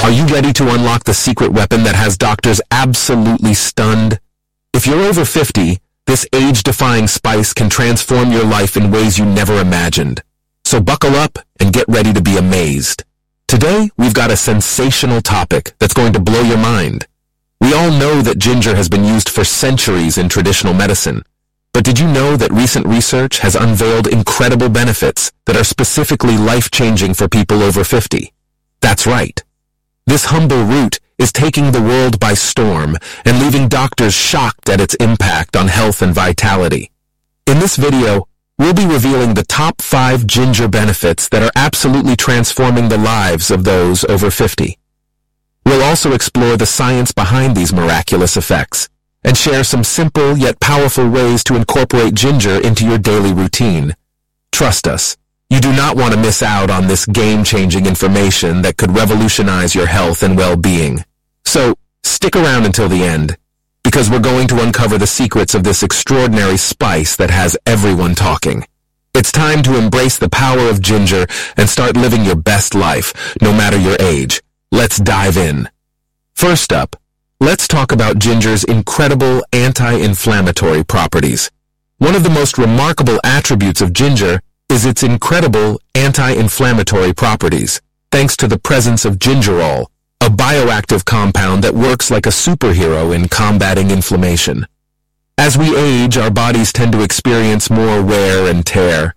Are you ready to unlock the secret weapon that has doctors absolutely stunned? If you're over 50, this age-defying spice can transform your life in ways you never imagined. So buckle up and get ready to be amazed. Today, we've got a sensational topic that's going to blow your mind. We all know that ginger has been used for centuries in traditional medicine. But did you know that recent research has unveiled incredible benefits that are specifically life-changing for people over 50? That's right. This humble root is taking the world by storm and leaving doctors shocked at its impact on health and vitality. In this video, we'll be revealing the top 5 ginger benefits that are absolutely transforming the lives of those over 50. We'll also explore the science behind these miraculous effects and share some simple yet powerful ways to incorporate ginger into your daily routine. Trust us, you do not want to miss out on this game-changing information that could revolutionize your health and well-being. So, stick around until the end, because we're going to uncover the secrets of this extraordinary spice that has everyone talking. It's time to embrace the power of ginger and start living your best life, no matter your age. Let's dive in. First up, let's talk about ginger's incredible anti-inflammatory properties. One of the most remarkable attributes of ginger is its incredible anti-inflammatory properties, thanks to the presence of gingerol, a bioactive compound that works like a superhero in combating inflammation. As we age, our bodies tend to experience more wear and tear,